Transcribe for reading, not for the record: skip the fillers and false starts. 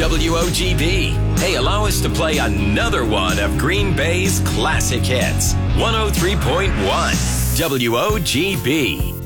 WOGB. Hey, allow us to play another one of Green Bay's classic hits. 103.1 WOGB.